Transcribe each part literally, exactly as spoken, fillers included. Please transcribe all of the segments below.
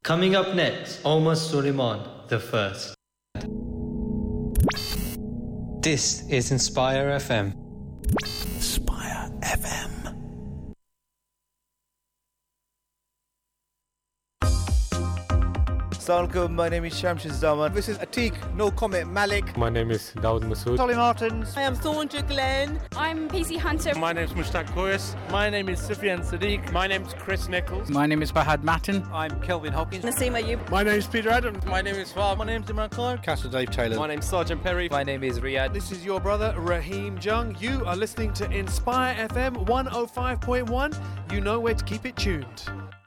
Coming up next, Omar Suleiman the First. This is Inspire F M. Inspire F M. Assalamualaikum, my name is Shamshid Zaman. This is Atik, no comment, Malik. My name is Dawood Masood. Solly Martins. I am Thornja Glenn. I'm P C Hunter. My name is Mushtaq Koyas. My name is Sufyan Sadiq. My name is Chris Nichols. My name is Fahad Matin. I'm Kelvin Hopkins. Naseem Ayub. My name is Peter Adams. My name is Fahad. My name is Imran Khan. Castle Dave Taylor. My name is Sergeant Perry. My name is Riyadh. This is your brother Raheem Jung. You are listening to Inspire F M one oh five point one. You know where to keep it tuned.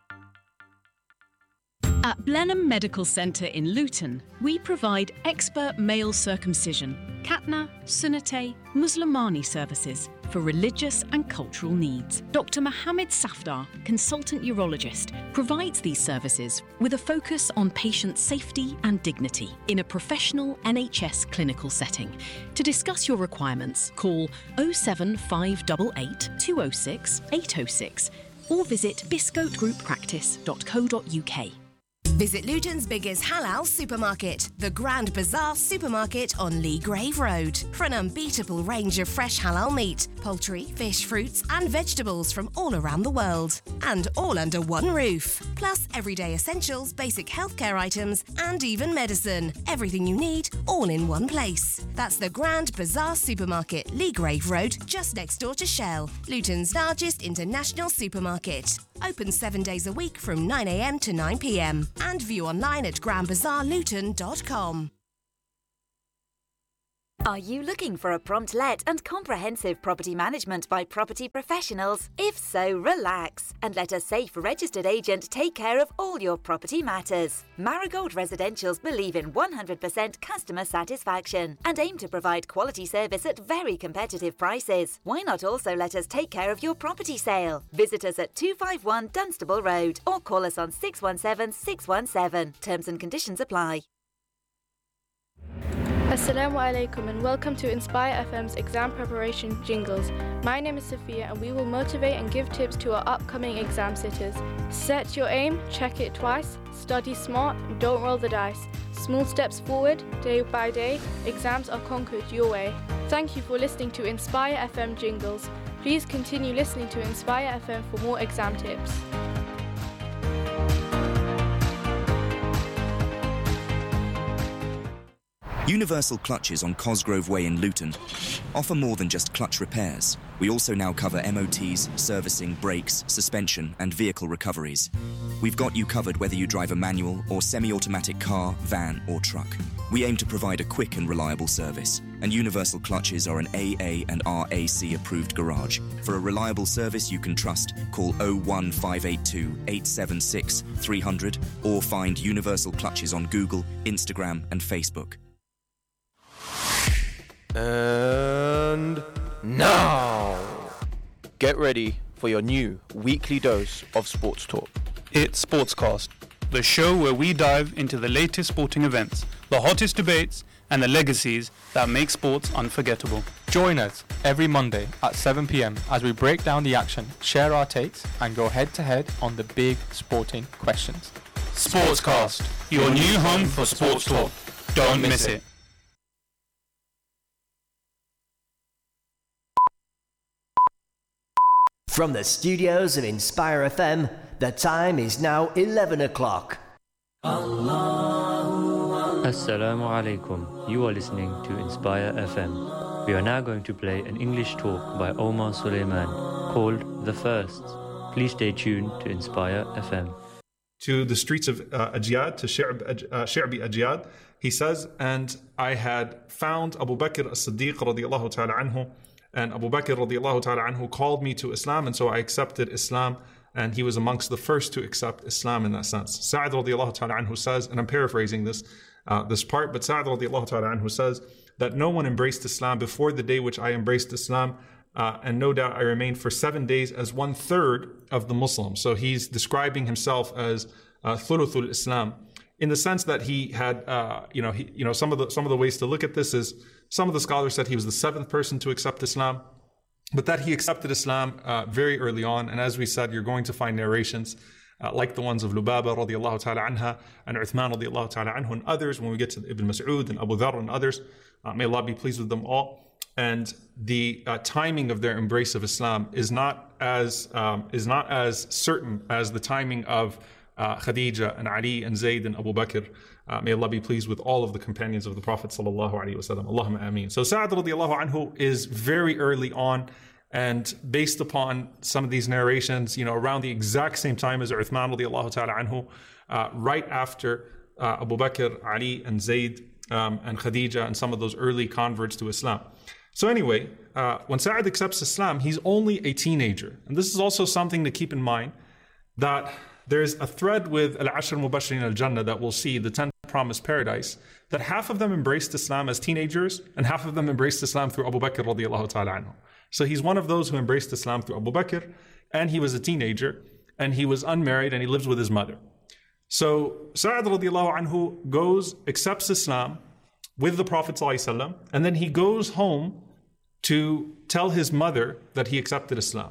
At Blenheim Medical Centre in Luton, we provide expert male circumcision, Khatna, Sunnate, Muslimani services for religious and cultural needs. Doctor Mohammed Safdar, consultant urologist, provides these services with a focus on patient safety and dignity in a professional N H S clinical setting. To discuss your requirements, call oh seven five eight eight, two oh six, eight oh six or visit biscote group practice dot co dot uk. Visit Luton's biggest halal supermarket, the Grand Bazaar Supermarket on Lee Grave Road, for an unbeatable range of fresh halal meat, poultry, fish, fruits and vegetables from all around the world. And all under one roof. Plus everyday essentials, basic healthcare items and even medicine. Everything you need, all in one place. That's the Grand Bazaar Supermarket, Lee Grave Road, just next door to Shell, Luton's largest international supermarket. Open seven days a week from nine a m to nine p m and view online at grand bazaar luton dot com. Are you looking for a prompt let and comprehensive property management by property professionals? If so, relax and let a safe registered agent take care of all your property matters. Marigold Residentials believe in one hundred percent customer satisfaction and aim to provide quality service at very competitive prices. Why not also let us take care of your property sale? Visit us at two five one Dunstable Road or call us on six one seven, six one seven. Terms and conditions apply. Assalamu alaikum and welcome to Inspire F M's exam preparation jingles. My name is Sophia and we will motivate and give tips to our upcoming exam sitters. Set your aim, check it twice, study smart, don't roll the dice. Small steps forward, day by day, exams are conquered your way. Thank you for listening to Inspire F M jingles. Please continue listening to Inspire F M for more exam tips. Universal Clutches on Cosgrove Way in Luton offer more than just clutch repairs. We also now cover M O Ts, servicing, brakes, suspension and vehicle recoveries. We've got you covered whether you drive a manual or semi-automatic car, van or truck. We aim to provide a quick and reliable service, and Universal Clutches are an A A and R A C approved garage. For a reliable service you can trust, call oh one five eight two, eight seven six, three hundred or find Universal Clutches on Google, Instagram and Facebook. And now, get ready for your new weekly dose of sports talk. It's Sportscast, the show where we dive into the latest sporting events, the hottest debates, and the legacies that make sports unforgettable. Join us every Monday at seven p m as we break down the action, share our takes, and go head-to-head on the big sporting questions. Sportscast, your new home for sports talk. Don't miss it. From the studios of Inspire F M, the time is now eleven o'clock. Assalamu alaikum. You are listening to Inspire F M. We are now going to play an English talk by Omar Suleiman called The First. Please stay tuned to Inspire F M. To the streets of uh, Ajyad, to Shi'bi uh, Ajyad, he says, and I had found Abu Bakr as-Siddiq radiyallahu ta'ala anhu, and Abu Bakr radiallahu ta'ala anhu called me to Islam, and so I accepted Islam, and he was amongst the first to accept Islam in that sense. Sa'ad radiallahu ta'ala anhu says, and I'm paraphrasing this uh, this part, but Sa'ad radiallahu ta'ala anhu says that no one embraced Islam before the day which I embraced Islam, uh, and no doubt I remained for seven days as one third of the Muslims. So he's describing himself as uh, thuluthul Islam, in the sense that he had, uh, you know, he, you know, some of the some of the ways to look at this is, some of the scholars said he was the seventh person to accept Islam, but that he accepted Islam uh, very early on. And as we said, you're going to find narrations uh, like the ones of Lubaba radiallahu ta'ala anha and Uthman radiallahu ta'ala anhu and others, when we get to Ibn Mas'ud and Abu Dharr and others, uh, may Allah be pleased with them all. And the uh, timing of their embrace of Islam is not as um, is not as certain as the timing of uh, Khadija and Ali and Zayd and Abu Bakr. Uh, may Allah be pleased with all of the companions of the Prophet sallallahu alaihi wasallam. Allahumma ameen. So Sa'ad radiallahu anhu is very early on, and based upon some of these narrations, you know, around the exact same time as Uthman radiallahu ta'ala anhu, uh, right after uh, Abu Bakr, Ali and Zayd um, and Khadija and some of those early converts to Islam. So anyway, uh, when Sa'ad accepts Islam, he's only a teenager. And this is also something to keep in mind, that there's a thread with Al-Ashr Mubashirin al-Jannah that we'll see, the ten promised paradise, that half of them embraced Islam as teenagers and half of them embraced Islam through Abu Bakr radiallahu ta'ala anhu. So he's one of those who embraced Islam through Abu Bakr, and he was a teenager, and he was unmarried, and he lives with his mother. So Sa'ad radiallahu anhu goes, accepts Islam with the Prophet ﷺ, and then he goes home to tell his mother that he accepted Islam.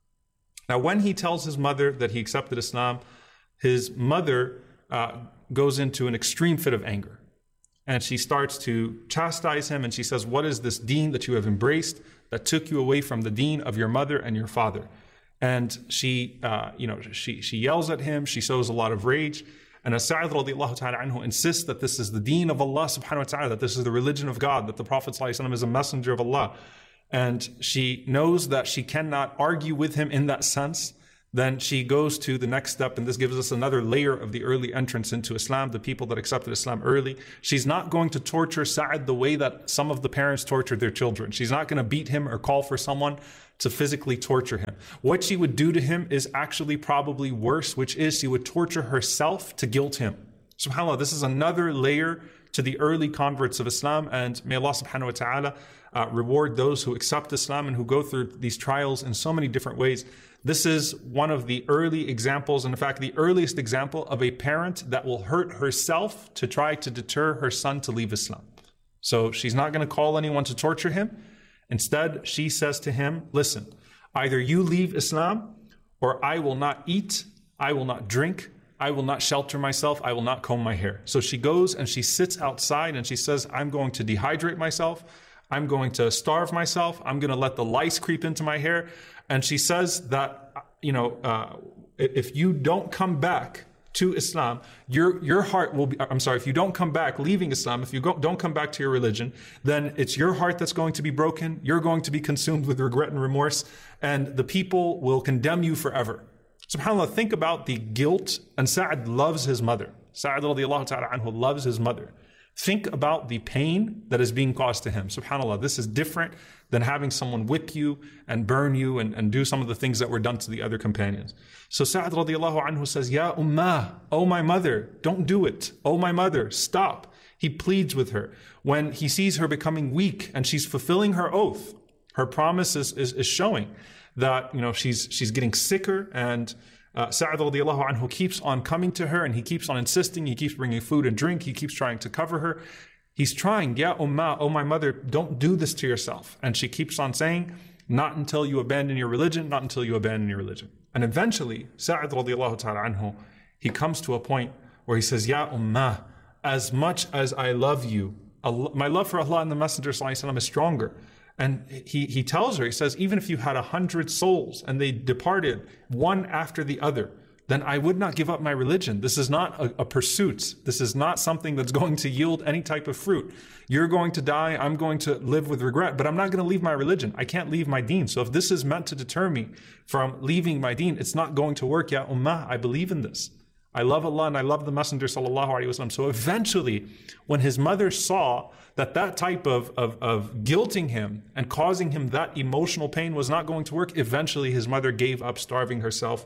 Now, when he tells his mother that he accepted Islam, his mother uh, goes into an extreme fit of anger. And she starts to chastise him, and she says, what is this deen that you have embraced that took you away from the deen of your mother and your father? And she, uh, you know, she, she yells at him, she shows a lot of rage. And as Sa'ad radiallahu ta'ala anhu insists that this is the deen of Allah subhanahu wa ta'ala, that this is the religion of God, that the Prophet ﷺ is a messenger of Allah. And she knows that she cannot argue with him in that sense. Then she goes to the next step, and this gives us another layer of the early entrance into Islam, the people that accepted Islam early. She's not going to torture Sa'ad the way that some of the parents tortured their children. She's not going to beat him or call for someone to physically torture him. What she would do to him is actually probably worse, which is she would torture herself to guilt him. SubhanAllah, this is another layer to the early converts of Islam, and may Allah subhanahu wa ta'ala uh, reward those who accept Islam and who go through these trials in so many different ways. This is one of the early examples, and in fact, the earliest example of a parent that will hurt herself to try to deter her son to leave Islam. So she's not going to call anyone to torture him. Instead, she says to him, listen, either you leave Islam, or I will not eat, I will not drink, I will not shelter myself, I will not comb my hair. So she goes and she sits outside and she says, I'm going to dehydrate myself, I'm going to starve myself, I'm going to let the lice creep into my hair. And she says that, you know, uh, if you don't come back to Islam, your your heart will be, I'm sorry, if you don't come back, leaving Islam, if you go, don't come back to your religion, then it's your heart that's going to be broken, you're going to be consumed with regret and remorse, and the people will condemn you forever. SubhanAllah, think about the guilt, and Sa'ad loves his mother. Sa'ad radiallahu ta'ala anhu loves his mother. Think about the pain that is being caused to him. SubhanAllah, this is different than having someone whip you and burn you and, and do some of the things that were done to the other companions. So Sa'ad radiallahu anhu says, Ya ummah, oh my mother, don't do it. Oh my mother, stop. He pleads with her. When he sees her becoming weak and she's fulfilling her oath, her promise is, is, is showing that, you know, she's she's getting sicker, and uh, Sa'ad radiallahu anhu keeps on coming to her, and he keeps on insisting, he keeps bringing food and drink, he keeps trying to cover her. He's trying, Ya ummah, oh my mother, don't do this to yourself. And she keeps on saying, not until you abandon your religion, not until you abandon your religion. And eventually, Sa'ad radiallahu ta'ala anhu, he comes to a point where he says, Ya ummah, as much as I love you, Allah, my love for Allah and the Messenger sallallahu alaihi wasallam is stronger. And he, he tells her, he says, even if you had a hundred souls and they departed one after the other, then I would not give up my religion. This is not a, a pursuit. This is not something that's going to yield any type of fruit. You're going to die. I'm going to live with regret, but I'm not going to leave my religion. I can't leave my deen. So if this is meant to deter me from leaving my deen, it's not going to work. Ya ummah, I believe in this. I love Allah and I love the Messenger sallallahu alaihi wasallam. So eventually, when his mother saw that that type of, of, of guilting him and causing him that emotional pain was not going to work, eventually his mother gave up starving herself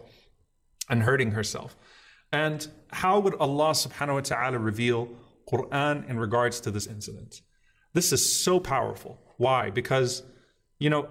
and hurting herself. And how would Allah subhanahu wa ta'ala reveal Quran in regards to this incident? This is so powerful. Why? Because, you know,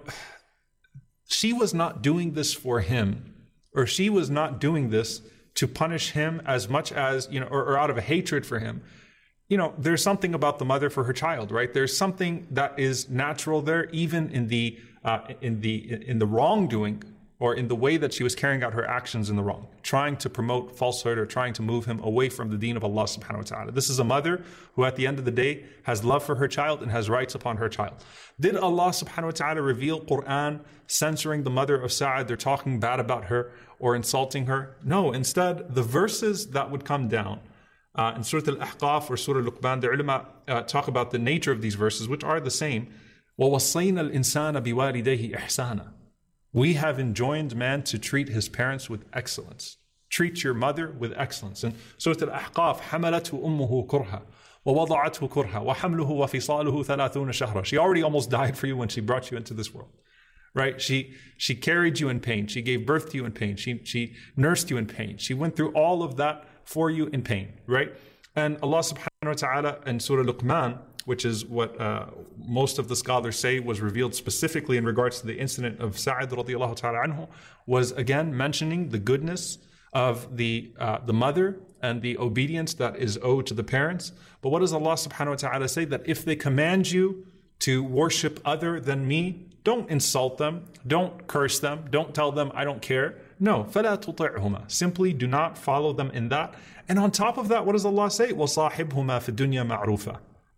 she was not doing this for him, or she was not doing this to punish him as much as, you know, or, or out of a hatred for him. You know, there's something about the mother for her child, right? There's something that is natural there, even in the uh, in the in the wrongdoing or in the way that she was carrying out her actions in the wrong, trying to promote falsehood or trying to move him away from the deen of Allah subhanahu wa ta'ala. This is a mother who at the end of the day has love for her child and has rights upon her child. Did Allah subhanahu wa ta'ala reveal Quran censoring the mother of Sa'ad? They're talking bad about her or insulting her? No, instead, the verses that would come down uh, in Surah Al-Ahqaf or Surah Luqman, the ulama uh, talk about the nature of these verses, which are the same. وَوَصَّيْنَا الْإِنسَانَ بِوَالِدَيْهِ إِحْسَانًا. We have enjoined man to treat his parents with excellence. Treat your mother with excellence. And Surah Al-Ahqaf, حَمَلَتْهُ أُمُّهُ كُرْهًا وَوَضَعَتْهُ كُرْهًا وَحَمْلُهُ وَفِصَالُهُ ثَلَاثُونَ شَهْرًا. She already almost died for you when she brought you into this world. Right? She she carried you in pain. She gave birth to you in pain. She she nursed you in pain. She went through all of that for you in pain. Right? And Allah subhanahu wa ta'ala in Surah Luqman, which is what uh, most of the scholars say was revealed specifically in regards to the incident of Sa'ad radiallahu ta'ala anhu, was again mentioning the goodness of the uh, the mother and the obedience that is owed to the parents. But what does Allah subhanahu wa ta'ala say? That if they command you to worship other than me, don't insult them, don't curse them, don't tell them I don't care. No, فَلَا تُطِعْهُمَا. Simply do not follow them in that. And on top of that, what does Allah say? وَصَاحِبْهُمَا فِي الدُّنْيَا مَعْرُوفًا.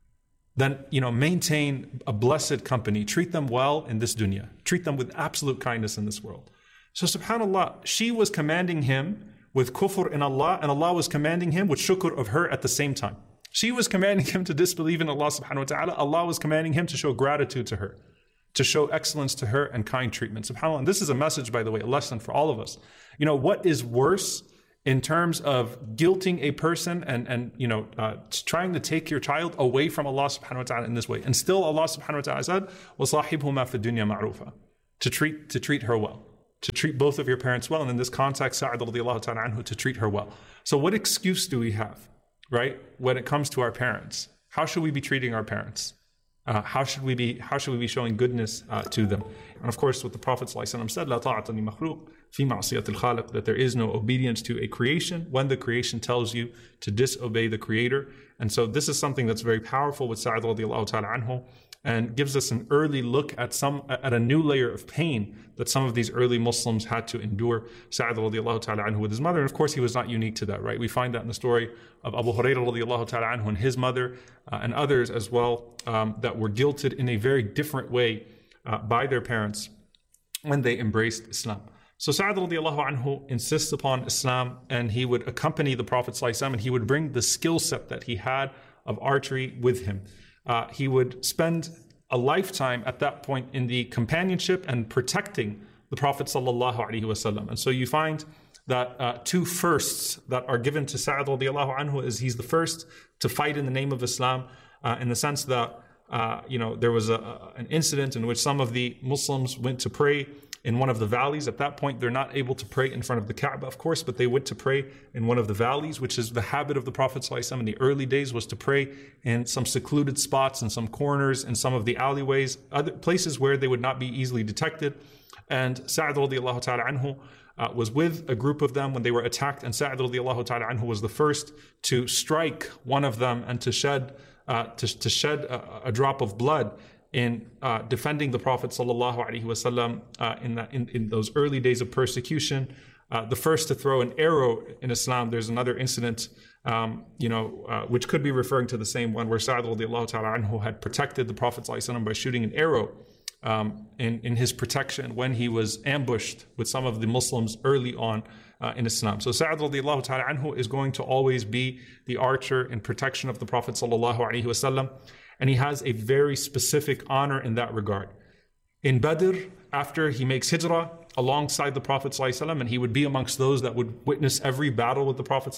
Then, you know, maintain a blessed company. Treat them well in this dunya. Treat them with absolute kindness in this world. So subhanAllah, she was commanding him with kufr in Allah, and Allah was commanding him with shukr of her at the same time. She was commanding him to disbelieve in Allah subhanahu wa ta'ala. Allah was commanding him to show gratitude to her, to show excellence to her and kind treatment. SubhanAllah. And this is a message, by the way, a lesson for all of us. You know, what is worse in terms of guilting a person and, and you know, uh, trying to take your child away from Allah subhanahu wa ta'ala in this way? And still Allah subhanahu wa ta'ala said, وَصَاحِبْهُمَا فِي الدُّنْيَا مَعْرُوفًا. To treat, to treat her well. To treat both of your parents well. And in this context, Sa'ad radiallahu ta'ala anhu, to treat her well. So what excuse do we have, right, when it comes to our parents? How should we be treating our parents? Uh, how should we be how should we be showing goodness uh, to them? And of course, what the Prophet ﷺ said, لا طاعة لمخلوق في معصية الخالق, that there is no obedience to a creation when the creation tells you to disobey the Creator. And so this is something that's very powerful with Sa'ad radiallahu ta'ala anhu, and gives us an early look at some at a new layer of pain that some of these early Muslims had to endure. Sa'ad radiallahu ta'ala anhu with his mother, and of course he was not unique to that, right? We find that in the story of Abu Hurairah radiallahu ta'ala anhu and his mother uh, and others as well, um, that were guilted in a very different way uh, by their parents when they embraced Islam. So Sa'ad radiallahu anhu insists upon Islam, and he would accompany the Prophet ﷺ, and he would bring the skill set that he had of archery with him. Uh, he would spend a lifetime at that point in the companionship and protecting the Prophet sallallahu alaihi wasallam. And so you find that uh, two firsts that are given to Sa'ad radiallahu anhu is he's the first to fight in the name of Islam, uh, in the sense that uh, you know there was a, an incident in which some of the Muslims went to pray in one of the valleys. At that point, they're not able to pray in front of the Kaaba, of course, but they went to pray in one of the valleys, which is the habit of the Prophet ﷺ in the early days, was to pray in some secluded spots, in some corners, in some of the alleyways, other places where they would not be easily detected. And Sa'ad radiallahu ta'ala anhu uh, was with a group of them when they were attacked, and Sa'ad radiallahu ta'ala anhu was the first to strike one of them and to shed, uh, to, to shed a, a drop of blood in uh, defending the Prophet sallallahu alaihi wasallam uh, in, that, in in those early days of persecution. Uh, the first to throw an arrow in Islam. There's another incident, um, you know, uh, which could be referring to the same one, where Sa'ad radiallahu ta'ala anhu had protected the Prophet sallallahu alaihi wasallam by shooting an arrow um, in in his protection when he was ambushed with some of the Muslims early on uh, in Islam. So Sa'ad radiallahu ta'ala anhu is going to always be the archer in protection of the Prophet sallallahu alaihi wasallam. And he has a very specific honor in that regard. In Badr, after he makes hijrah alongside the Prophet ﷺ, and he would be amongst those that would witness every battle with the Prophet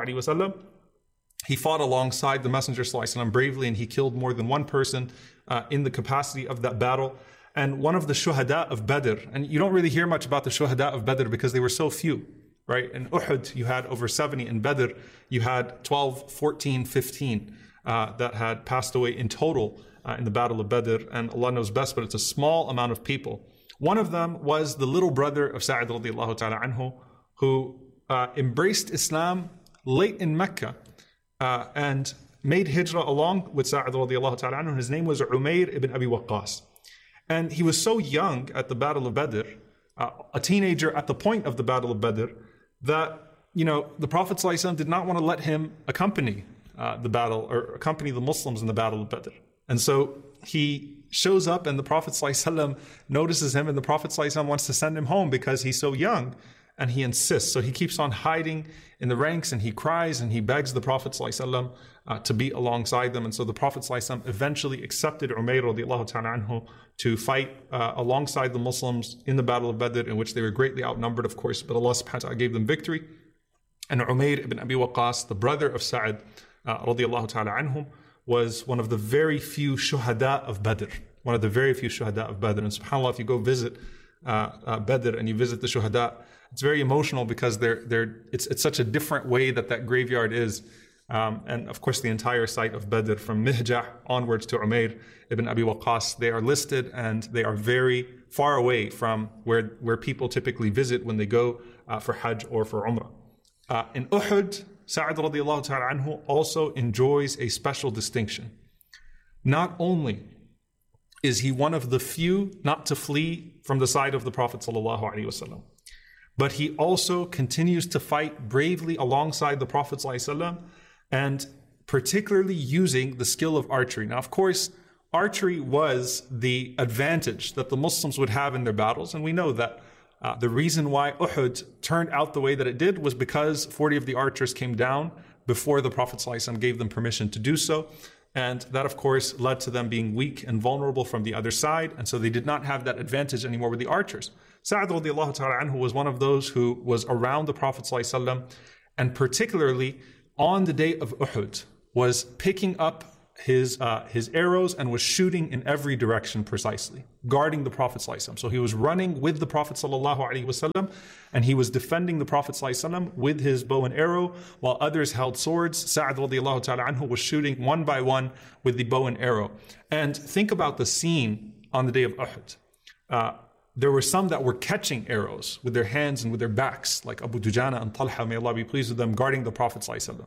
ﷺ, he fought alongside the Messenger ﷺ bravely, and he killed more than one person uh, in the capacity of that battle. And one of the shuhada of Badr, and you don't really hear much about the shuhada of Badr because they were so few, right? In Uhud, you had over seventy. In Badr, you had twelve, fourteen, fifteen. Uh, that had passed away in total uh, in the Battle of Badr, and Allah knows best, but it's a small amount of people. One of them was the little brother of Sa'ad radiallahu ta'ala anhu, who uh, embraced Islam late in Mecca uh, and made hijrah along with Sa'ad radiallahu ta'ala anhu. His name was Umayr ibn Abi Waqqas. And he was so young at the Battle of Badr uh, a teenager at the point of the Battle of Badr, that, you know, the Prophet ﷺ did not want to let him accompany uh, the battle or accompany the Muslims in the Battle of Badr. And so he shows up and the Prophet ﷺ notices him, and the Prophet ﷺ wants to send him home because he's so young, and he insists. So he keeps on hiding in the ranks and he cries and he begs the Prophet ﷺ uh, to be alongside them. And so the Prophet ﷺ eventually accepted Umayr radiallahu ta'ala anhu to fight uh, alongside the Muslims in the Battle of Badr, in which they were greatly outnumbered, of course, but Allah subhanahu wa ta'ala gave them victory. And Umayr ibn Abi Waqqas, the brother of Sa'ad uh, radiallahu ta'ala anhum, was one of the very few shuhada of Badr, one of the very few shuhada of Badr. And subhanAllah, if you go visit uh, uh, Badr and you visit the shuhada, it's very emotional because they're, they're, it's, it's such a different way that that graveyard is. Um, and of course, the entire site of Badr, from Mihjah onwards to Umayr ibn Abi Waqqas, they are listed and they are very far away from where, where people typically visit when they go uh, for Hajj or for Umrah. Uh, in Uhud, Sa'ad radiallahu ta'ala anhu also enjoys a special distinction. Not only is he one of the few not to flee from the side of the Prophet sallallahu alaihi wasallam, but he also continues to fight bravely alongside the Prophet ﷺ, and particularly using the skill of archery. Now, of course, archery was the advantage that the Muslims would have in their battles, and we know that uh, the reason why Uhud turned out the way that it did was because forty of the archers came down before the Prophet ﷺ gave them permission to do so. And that, of course, led to them being weak and vulnerable from the other side, and so they did not have that advantage anymore with the archers. Sa'ad radiallahu ta'ala anhu was one of those who was around the Prophet ﷺ, and particularly on the day of Uhud, was picking up his uh, his arrows and was shooting in every direction precisely, guarding the Prophet ﷺ. So he was running with the Prophet ﷺ, and he was defending the Prophet ﷺ with his bow and arrow, while others held swords. Sa'ad radiallahu ta'ala anhu was shooting one by one with the bow and arrow. And think about the scene on the day of Uhud. Uh, There were some that were catching arrows with their hands and with their backs, like Abu Dujana and Talha, may Allah be pleased with them, guarding the Prophet ﷺ.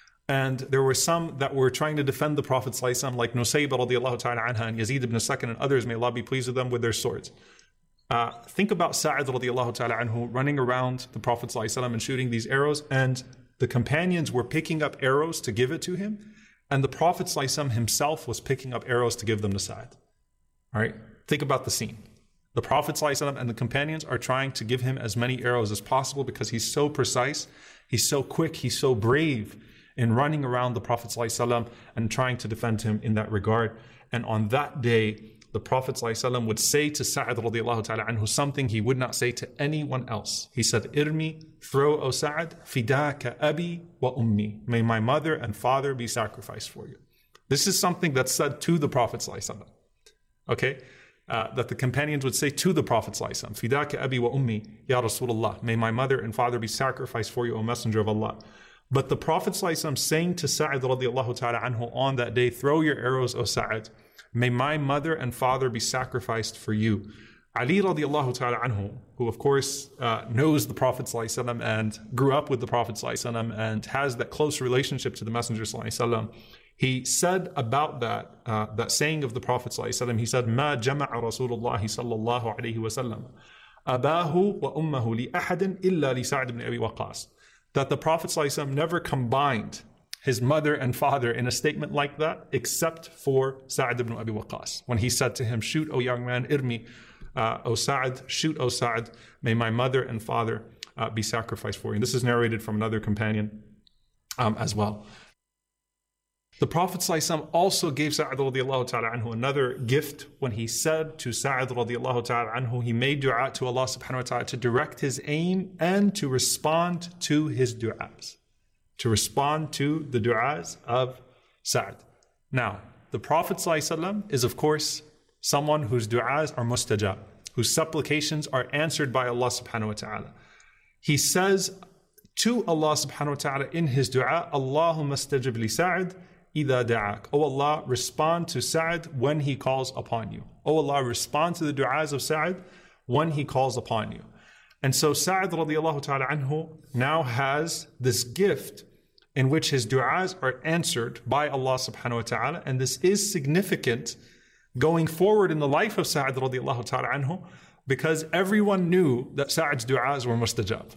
And there were some that were trying to defend the Prophet ﷺ, like Nusayba radiallahu ta'ala anha and Yazid ibn Sakan and others, may Allah be pleased with them, with their swords. Uh, think about Sa'ad radiallahu ta'ala anhu running around the Prophet ﷺ and shooting these arrows, and the companions were picking up arrows to give it to him, and the Prophet ﷺ himself was picking up arrows to give them to Sa'ad. All right, think about the scene. The Prophet ﷺ and the companions are trying to give him as many arrows as possible because he's so precise, he's so quick, he's so brave in running around the Prophet ﷺ and trying to defend him in that regard. And on that day, the Prophet ﷺ would say to Sa'ad radiallahu ta'ala anhu something he would not say to anyone else. He said, Irmi, throw, O Sa'ad, fidaka abi wa ummi. May my mother and father be sacrificed for you. This is something that's said to the Prophet ﷺ. Okay? Uh, that the companions would say to the Prophet ﷺ, Fidaka abi wa ummi, ya Rasulullah, may my mother and father be sacrificed for you, O Messenger of Allah. But the Prophet ﷺ saying to Sa'ad radiallahu ta'ala anhu on that day, throw your arrows, O Sa'ad, may my mother and father be sacrificed for you. Ali radiallahu ta'ala anhu, who of course uh, knows the Prophet ﷺ and grew up with the Prophet ﷺ and has that close relationship to the Messenger ﷺ, he said about that, uh, that saying of the Prophet ﷺ, he said, Ma jama'a Rasulullah sallallahu alayhi wa sallam, abahu wa ummahu li ahadin illa li Sa'ad ibn Abi Waqqas. That the Prophet ﷺ never combined his mother and father in a statement like that, except for Sa'ad ibn Abi Waqqas. When he said to him, shoot, O young man, irmi, uh, O Sa'ad, shoot, O Sa'ad, may my mother and father uh, be sacrificed for you. And this is narrated from another companion um, as well. The Prophet ﷺ also gave Sa'ad radiallahu ta'ala anhu another gift when he said to Sa'ad radiallahu ta'ala anhu, he made dua to Allah subhanahu wa ta'ala to direct his aim and to respond to his du'as. To respond to the du'as of Sa'ad. Now, the Prophet ﷺ is of course someone whose du'as are mustajab, whose supplications are answered by Allah subhanahu wa ta'ala. He says to Allah subhanahu wa ta'ala in his dua, Allahumma stajib li Sa'ad إِذَا دَعَاكَ. O Allah, respond to Sa'ad when he calls upon you. O Allah, respond to the du'as of Sa'ad when he calls upon you. And so Sa'ad radiallahu ta'ala anhu now has this gift in which his du'as are answered by Allah subhanahu wa ta'ala. And this is significant going forward in the life of Sa'ad radiallahu ta'ala anhu, because everyone knew that Sa'ad's du'as were mustajab.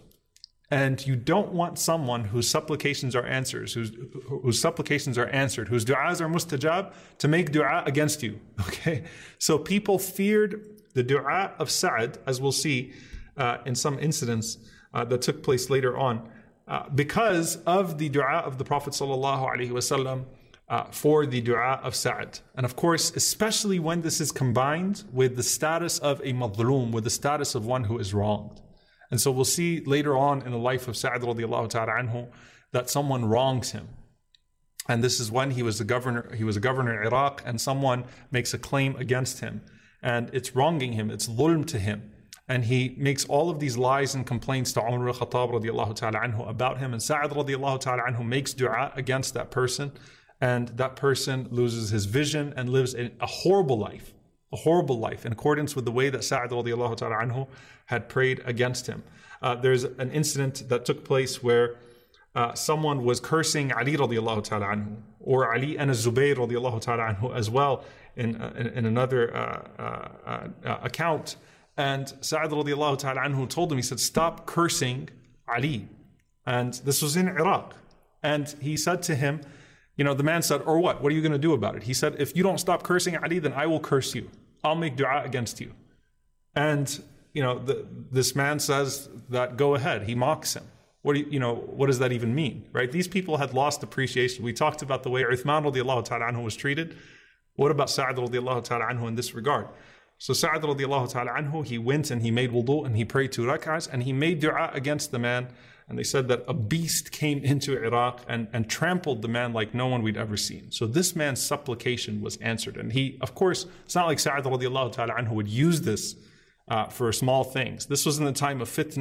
And you don't want someone whose supplications are answered, whose, whose supplications are answered, whose du'as are mustajab, to make du'a against you, okay? So people feared the du'a of Sa'ad, as we'll see uh, in some incidents uh, that took place later on, uh, because of the du'a of the Prophet sallallahu alaihi wasallam uh, for the du'a of Sa'ad. And of course, especially when this is combined with the status of a madhloom, with the status of one who is wronged. And so we'll see later on in the life of Sa'ad radiallahu ta'ala anhu that someone wrongs him. And this is when he was the governor, he was a governor in Iraq, and someone makes a claim against him. And it's wronging him, it's dhulm to him. And he makes all of these lies and complaints to Umar al-Khattab radiallahu ta'ala anhu about him. And Sa'ad radiallahu ta'ala anhu makes dua against that person. And that person loses his vision and lives a horrible life. A horrible life in accordance with the way that Sa'ad radiallahu ta'ala anhu had prayed against him. Uh, there's an incident that took place where uh, someone was cursing Ali radiallahu ta'ala anhu, or Ali and Zubayr radiallahu ta'ala anhu as well in, uh, in, in another uh, uh, uh, account. And Sa'ad radiallahu ta'ala anhu told him, he said, stop cursing Ali. And this was in Iraq. And he said to him, you know, the man said, or what? What are you going to do about it? He said, if you don't stop cursing Ali, then I will curse you. I'll make dua against you. And, you know, the, this man says that, go ahead. He mocks him. What do you, you know, what does that even mean, right? These people had lost appreciation. We talked about the way Uthman radiallahu ta'ala anhu was treated. What about Sa'ad radiallahu ta'ala anhu in this regard? So Sa'ad radiallahu ta'ala anhu, he went and he made wudu and he prayed two rak'ahs and he made dua against the man. And they said that a beast came into Iraq and, and trampled the man like no one we'd ever seen. So this man's supplication was answered. And he, of course, it's not like Sa'ad radiallahu ta'ala anhu would use this uh, for small things. This was in the time of fitna